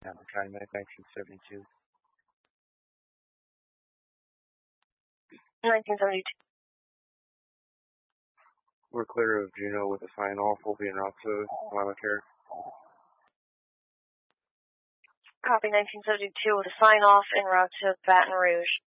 County Medic 1972. 1972. We're clear of Juneau with a sign off. We'll be en route to Lima Care. Copy 1972 with a sign off en route to Baton Rouge.